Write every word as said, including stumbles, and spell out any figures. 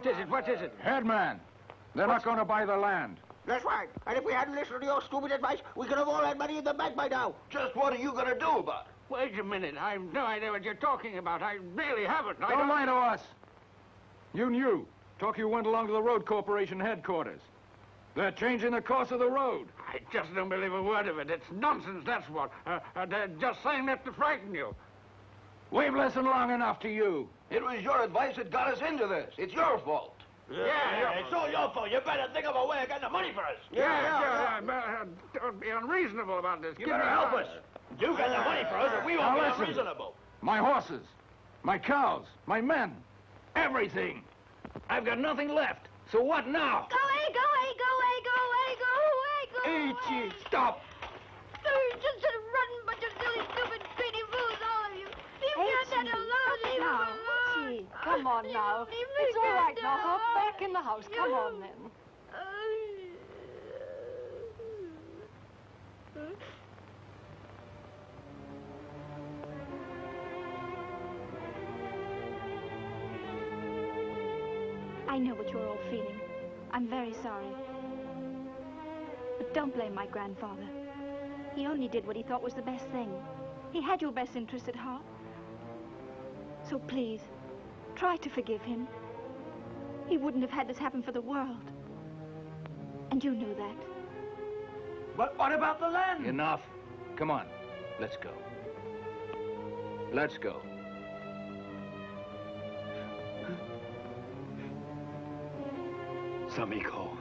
is it? What is it? Headman, they're What's... not going to buy the land. That's right. And if we hadn't listened to your stupid advice, we could have all had money in the bank by now. Just what are you going to do about it? Wait a minute. I have no idea what you're talking about. I really haven't. I don't, don't lie to us. You knew. Talk you went along to the road corporation headquarters. They're changing the course of the road. I just don't believe a word of it. It's nonsense, that's what. Uh, uh, they're just saying that to frighten you. We've listened long enough to you. It was your advice that got us into this. It's your fault. Yeah, yeah, yeah, it's all your fault. You better think of a way of getting the money for us. Yeah, yeah, yeah. yeah. Uh, don't be unreasonable about this. You Give better help us. You get the money for us, and we won't be unreasonable. My horses, my cows, my men, everything. I've got nothing left. So what now? Go away, go away, go away, go away, go away, go away. Hey, stop. You're just a rotten bunch of silly, stupid, greedy fools, all of you. Leave me that alone, leave me alone. Gee, come on now. It's all right now. Hop back in the house. Come on, then. I know what you're all feeling. I'm very sorry. But don't blame my grandfather. He only did what he thought was the best thing. He had your best interest at heart. So please, try to forgive him. He wouldn't have had this happen for the world. And you know that. But what about the land? Enough. Come on, let's go. Let's go. Samiko.